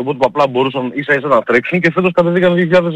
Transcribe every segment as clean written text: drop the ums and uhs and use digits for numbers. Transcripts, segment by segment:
ρομπότ που απλά μπορούσαν ίσα-ίσα να τρέξουν και φέτος κατεβήκαν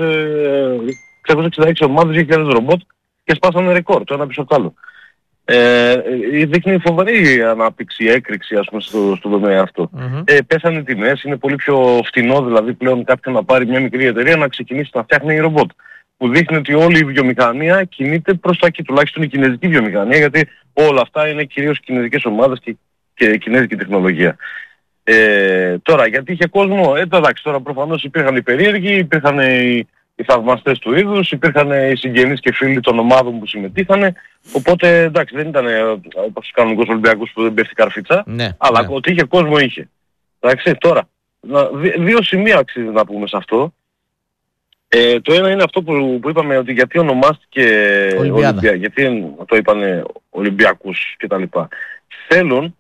666 ομάδες, 2.000 ρομπότ και σπάσανε ρεκόρ, το ένα πίσω από το άλλο. Δείχνει φοβερή ανάπτυξη, έκρηξη ας πούμε στο τομέα αυτό. Πέσανε οι τιμές, είναι πολύ πιο φτηνό δηλαδή πλέον κάποιον να πάρει μια μικρή εταιρεία να ξεκινήσει να φτιάχνει ρομπότ. Που δείχνει ότι όλη η βιομηχανία κινείται προς τα εκεί, τουλάχιστον η κινέζικη βιομηχανία, γιατί όλα αυτά είναι κυρίως κινέζικες ομάδες και κινέζικη τεχνολογία. Τώρα, γιατί είχε κόσμο, εντάξει, τώρα προφανώς υπήρχαν οι περίεργοι, υπήρχαν οι θαυμαστές του είδους, υπήρχαν οι συγγενείς και φίλοι των ομάδων που συμμετείχαν, οπότε εντάξει, δεν ήταν όπως τους κανονικούς Ολυμπιακούς που δεν πέφτει καρφίτσα, αλλά ότι είχε κόσμο είχε. Εντάξει, τώρα, δύο σημεία αξίζει να πούμε σε αυτό. Το ένα είναι αυτό που είπαμε, ότι γιατί ονομάστηκε Ολυμπιακά, γιατί το είπανε Ολυμπιακούς κτλ. Θέλουν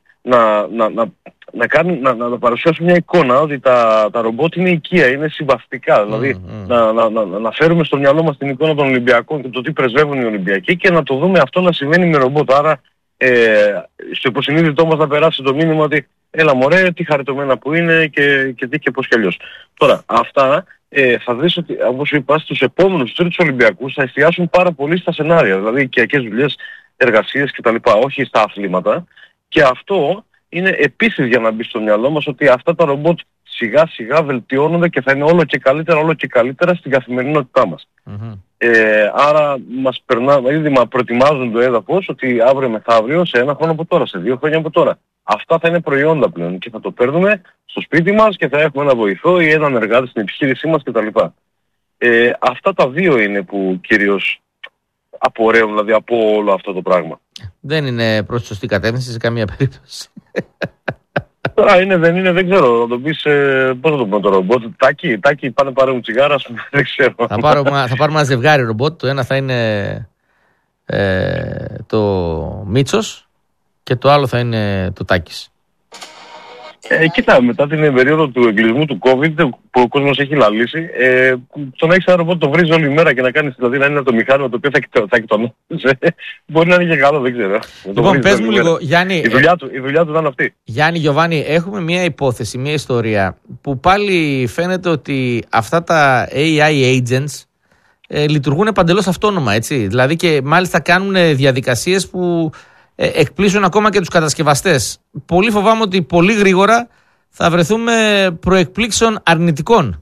να παρουσιάσουν μια εικόνα ότι τα ρομπότ είναι οικεία, είναι συμβαστικά. Δηλαδή να φέρουμε στο μυαλό μας την εικόνα των Ολυμπιακών και το τι πρεσβεύουν οι Ολυμπιακοί και να το δούμε αυτό να συμβαίνει με ρομπότ. Άρα στο υποσυνείδητό μας να περάσει το μήνυμα ότι έλα μωρέ, τι χαριτωμένα που είναι και τι και πώς κι αλλιώς. Τώρα, αυτά θα δεις ότι, όπως είπα, στους επόμενους τρίτους Ολυμπιακούς θα εστιάσουν πάρα πολύ στα σενάρια, δηλαδή οικιακές δουλειές, εργασίες κτλ. Όχι στα αθλήματα. Και αυτό είναι επίσης για να μπει στο μυαλό μας ότι αυτά τα ρομπότ σιγά σιγά βελτιώνονται και θα είναι όλο και καλύτερα στην καθημερινότητά μας. Άρα ήδη προετοιμάζουν το έδαφος ότι αύριο μεθαύριο, σε 1 χρόνο από τώρα, σε 2 χρόνια από τώρα, αυτά θα είναι προϊόντα πλέον και θα το παίρνουμε στο σπίτι μας και θα έχουμε ένα βοηθό ή έναν εργάτη στην επιχείρησή μας κτλ. Αυτά τα δύο είναι που κυρίως απορρέουν δηλαδή από όλο αυτό το πράγμα. Δεν είναι προς τη σωστή κατεύθυνση σε καμία περίπτωση. Τώρα είναι, δεν είναι, δεν ξέρω. Να το πεις, πώς θα το πούμε το ρομπότ. Τάκι, πάνε πάρουν τσιγάρα, δεν ξέρω. Θα πάρουμε ένα ζευγάρι ρομπότ. Το ένα θα είναι το Μίτσος και το άλλο θα είναι το Τάκης. Κοίτα, μετά την περίοδο του εγκλισμού του COVID που ο κόσμος έχει λαλήσει, το να έχεις ένα ρομπότ το βρίζει όλη μέρα και να κάνεις δηλαδή να είναι το μηχάνημα το οποίο θα εκτονώσει, μπορεί να είναι και καλό, δεν ξέρω. Λοιπόν, πες μου λίγο, Γιάννη. Η δουλειά του ήταν αυτή. Γιάννη, Γιωβάνη, έχουμε μια υπόθεση, μια ιστορία που πάλι φαίνεται ότι αυτά τα AI agents λειτουργούν παντελώς αυτόνομα, έτσι. Δηλαδή και μάλιστα κάνουν διαδικασίες που εκπλήσουν ακόμα και τους κατασκευαστές. Πολύ φοβάμαι ότι πολύ γρήγορα θα βρεθούμε προεκπλήξεων αρνητικών.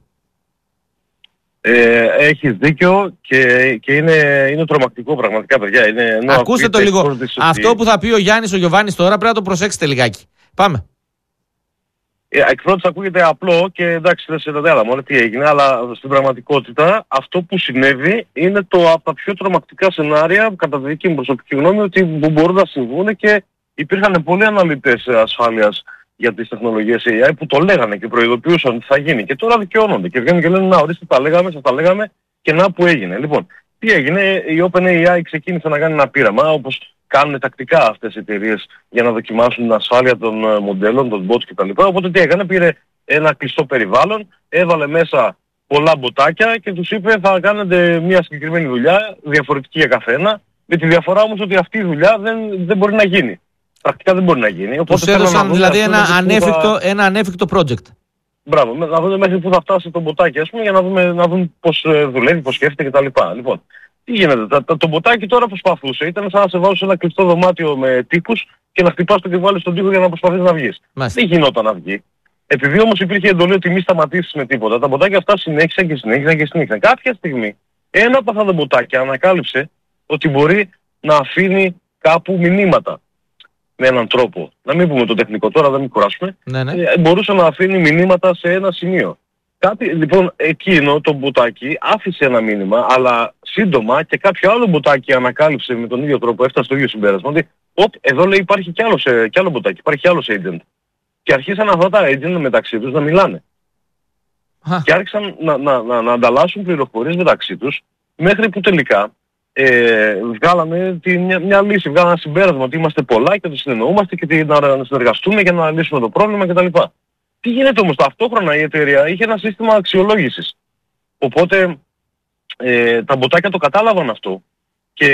Έχεις δίκιο και είναι τρομακτικό πραγματικά, παιδιά. Ακούστε το λίγο. Αυτό που θα πει ο Γιάννης, ο Γιωβάνης τώρα πρέπει να το προσέξετε λιγάκι. Πάμε. Εκ πρώτης ακούγεται απλό και εντάξει, δεν σε δεδέλα μόνο τι έγινε, αλλά στην πραγματικότητα αυτό που συνέβη είναι από τα πιο τρομακτικά σενάρια, κατά τη δική μου προσωπική γνώμη, ότι μπορούν να συμβούν και υπήρχαν πολλοί αναλυτές ασφάλειας για τις τεχνολογίες AI που το λέγανε και προειδοποιούσαν ότι θα γίνει και τώρα δικαιώνονται και βγαίνουν και λένε να ορίστε σας τα λέγαμε και να που έγινε. Λοιπόν, τι έγινε, η OpenAI ξεκίνησε να κάνει ένα πείραμα όπως κάνουν τακτικά αυτές οι εταιρείες για να δοκιμάσουν την ασφάλεια των μοντέλων, των bots κτλ. Οπότε τι έκανε, πήρε ένα κλειστό περιβάλλον, έβαλε μέσα πολλά μποτάκια και τους είπε θα κάνετε μια συγκεκριμένη δουλειά, διαφορετική για καθένα, με τη διαφορά όμως ότι αυτή η δουλειά δεν μπορεί να γίνει. Πρακτικά δεν μπορεί να γίνει. Τους έδωσαν δηλαδή ένα ανέφικτο project. Μπράβο, να δούμε μέχρι πού θα φτάσει το μποτάκι, ας πούμε, για να δούμε πώς δουλεύει, πώς σκέφτεται κτλ. Λοιπόν, τι γίνεται, το μποτάκι τώρα προσπαθούσε, ήταν σαν να σε βάλω σε ένα κλειστό δωμάτιο με τείχους και να χτυπάς το κεφάλι στον τοίχο για να προσπαθείς να βγεις. Δεν γινόταν να βγει. Επειδή όμως υπήρχε εντολή ότι μη σταματήσεις με τίποτα, τα μποτάκια αυτά συνέχισαν. Κάποια στιγμή ένα από αυτά τα μποτάκια ανακάλυψε ότι μπορεί να αφήνει κάπου μηνύματα. Με έναν τρόπο. Να μην πούμε το τεχνικό τώρα, δεν μην κουράσουμε. Μπορούσε να αφήνει μηνύματα σε ένα σημείο. Λοιπόν, εκείνο το μποτάκι άφησε ένα μήνυμα, αλλά σύντομα και κάποιο άλλο μποτάκι ανακάλυψε με τον ίδιο τρόπο, έφτασε στο ίδιο συμπέρασμα, ότι εδώ λέει υπάρχει κι άλλο μποτάκι, υπάρχει κι άλλος agent. Και αρχίσαν αυτά τα agent μεταξύ τους να μιλάνε. Και άρχισαν να ανταλλάσσουν πληροφορίες μεταξύ τους, μέχρι που τελικά βγάλαμε μια λύση, βγάλαμε ένα συμπέρασμα ότι είμαστε πολλά και το συνεννοούμαστε και να συνεργαστούμε για να λύσουμε το πρόβλημα κτλ. Τι γίνεται όμως, ταυτόχρονα η εταιρεία είχε ένα σύστημα αξιολόγησης. Οπότε τα μποτάκια το κατάλαβαν αυτό και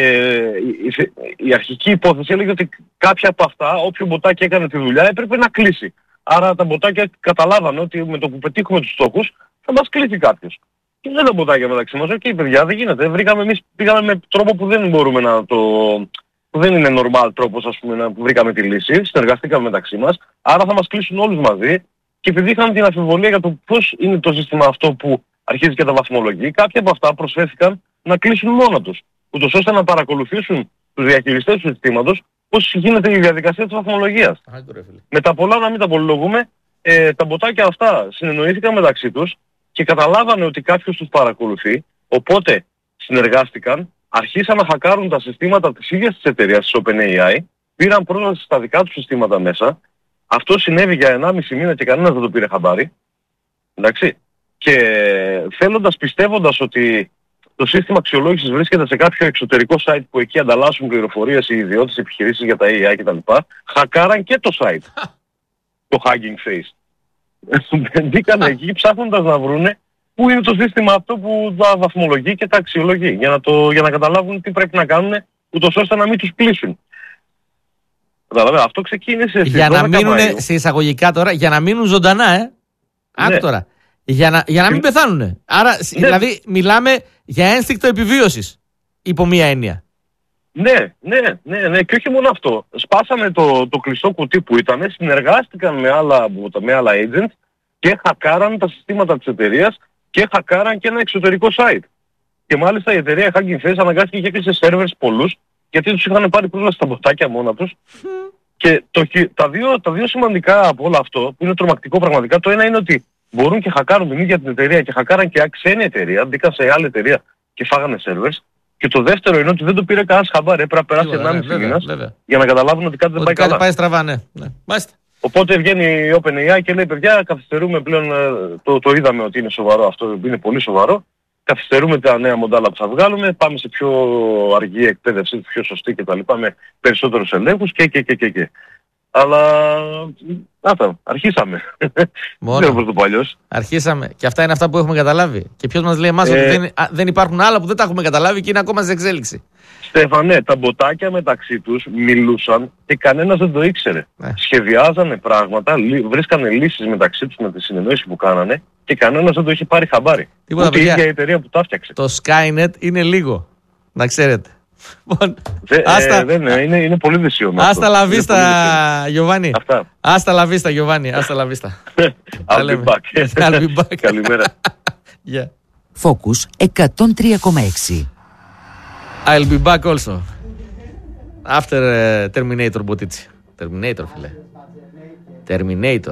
η αρχική υπόθεση έλεγε ότι κάποια από αυτά, όποιο μποτάκι έκανε τη δουλειά έπρεπε να κλείσει. Άρα τα μποτάκια καταλάβανε ότι με το που πετύχουμε τους στόχους θα μας κλείσει κάποιος. Και δεν τα μποτάκια μεταξύ μας, okay, παιδιά, δεν γίνεται. Πήγαμε με τρόπο που δεν μπορούμε να το... που δεν είναι normal τρόπος, ας πούμε, να βρήκαμε τη λύση. Συνεργαστήκαμε μεταξύ μας, άρα θα μας κλείσουν όλους μαζί. Και επειδή είχαν την αμφιβολία για το πώς είναι το σύστημα αυτό που αρχίζει και τα βαθμολογεί, κάποια από αυτά προσφέρθηκαν να κλείσουν μόνα τους, ούτως ώστε να παρακολουθήσουν τους διαχειριστές του συστήματος πώς γίνεται η διαδικασία της βαθμολογίας. Με τα πολλά, να μην τα πολυλογούμε, τα μποτάκια αυτά συνεννοήθηκαν μεταξύ τους και καταλάβανε ότι κάποιος τους παρακολουθεί, οπότε συνεργάστηκαν, αρχίσαν να χακάρουν τα συστήματα της ίδιας της εταιρείας, της OpenAI, πήραν πρόσβαση στα δικά τους συστήματα μέσα. Αυτό συνέβη για 1,5 μήνα και κανένας δεν το πήρε χαμπάρι. Εντάξει. Και πιστεύοντας ότι το σύστημα αξιολόγησης βρίσκεται σε κάποιο εξωτερικό site που εκεί ανταλλάσσουν πληροφορίες οι ιδιώτες επιχειρήσεις για τα AI κτλ. Χακάραν και το site. Το Hugging Face. Μπήκαν εκεί ψάχνοντας να βρούνε πού είναι το σύστημα αυτό που τα βαθμολογεί και τα αξιολογεί. Για να καταλάβουν τι πρέπει να κάνουν ούτως ώστε να μην τους κλείσουν. Αυτό ξεκίνησε για να μείνουν σε εισαγωγικά τώρα, για να μείνουν ζωντανά, Άκου τώρα. Για να μην πεθάνουνε. Άρα, δηλαδή, μιλάμε για ένστικτο επιβίωσης, υπό μία έννοια. Ναι. Και όχι μόνο αυτό. Σπάσανε το κλειστό κουτί που ήταν, συνεργάστηκαν με άλλα agents και χακάραν τα συστήματα της εταιρείας και χακάραν και ένα εξωτερικό site. Και μάλιστα η εταιρεία Hugging Face αναγκάστηκε και έκλεισε σερβερς πολλούς, γιατί τους είχαν πάρει πρόσβαση στα μποτάκια μόνα τους. Και τα δύο σημαντικά από όλο αυτό, που είναι τρομακτικό πραγματικά, το ένα είναι ότι μπορούν και χακάρουν την ίδια την εταιρεία και χακάραν και ξένη εταιρεία, μπήκαν σε άλλη εταιρεία και φάγανε σερβερς. Και το δεύτερο είναι ότι δεν το πήρε κανένας χαμπάρι, έπρεπε να περάσει 1,5 μήνας για να καταλάβουν ότι κάτι δεν πάει καλά. Κάτι πάει στραβά, ναι. Οπότε βγαίνει η OpenAI και λέει, παιδιά, καθυστερούμε πλέον, το είδαμε ότι είναι σοβαρό αυτό, είναι πολύ σοβαρό. Καθυστερούμε τα νέα μοντέλα που θα βγάλουμε, πάμε σε πιο αργή εκπαίδευση, πιο σωστή κτλ. Με περισσότερους ελέγχους και. Αλλά αρχίσαμε. Μόνο. Δεν όπως το παλιός. Αρχίσαμε. Και αυτά είναι αυτά που έχουμε καταλάβει. Και ποιος μας λέει εμάς ότι δεν υπάρχουν άλλα που δεν τα έχουμε καταλάβει και είναι ακόμα σε εξέλιξη. Στέφανε, τα μποτάκια μεταξύ τους μιλούσαν και κανένας δεν το ήξερε. Σχεδιάζανε πράγματα, βρίσκανε λύσεις μεταξύ τους με τη συνεννόηση που κάνανε και κανένας δεν το είχε πάρει χαμπάρι. Ούτε η ίδια η εταιρεία που τα φτιάξε. Το Skynet είναι λίγο, να ξέρετε. Είναι πολύ δυσίωμα. Άστα λαβίστα, Γιωβάνι. Άστα λαβίστα, Γιωβάνι. Άστα λαβίστα. I'll be back. Καλημέρα. Focus 103,6. I'll be back also. After Terminator, Μποτίτσι. Terminator, φίλε. Terminator.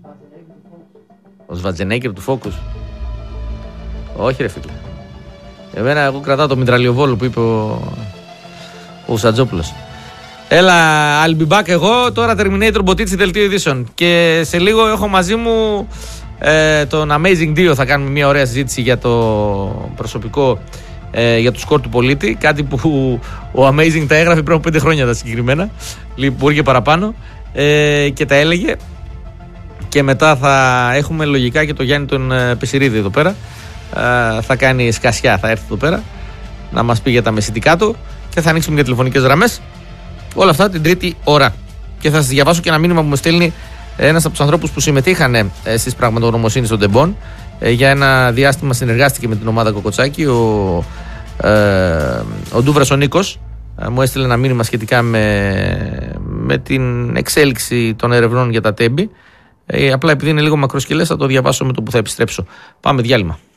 Ο Σβατζενέκερ του Focus. Όχι ρε φίλε. Εγώ κρατάω το Μητραλιοβόλο που είπε ο Σατζόπουλος. Έλα, I'll be back εγώ. Τώρα Terminator, Μποτίτσι, δελτίο ειδήσεων. Και σε λίγο έχω μαζί μου τον Amazing Dio. Θα κάνουμε μια ωραία συζήτηση για το προσωπικό, για το σκορ του πολίτη. Κάτι που ο Amazing τα έγραφε πριν από 5 χρόνια τα συγκεκριμένα. Μπορεί και παραπάνω. Και τα έλεγε. Και μετά θα έχουμε λογικά και το Γιάννη τον Πεσιρίδη εδώ πέρα. Θα κάνει σκασιά, θα έρθει εδώ πέρα να μας πει για τα μεσητικά του και θα ανοίξουμε για τηλεφωνικές γραμμές. Όλα αυτά την τρίτη ώρα. Και θα σας διαβάσω και ένα μήνυμα που μου στέλνει ένας από τους ανθρώπους που συμμετείχαν στις πραγματογνωμοσύνες των Τεμπών. Για ένα διάστημα συνεργάστηκε με την ομάδα Κοκοτσάκη ο Ντούβρας ο Νίκος. Μου έστειλε ένα μήνυμα σχετικά με την εξέλιξη των ερευνών για τα Τέμπη. Απλά επειδή είναι λίγο μακροσκελές θα το διαβάσω με το που θα επιστρέψω. Πάμε διάλειμμα.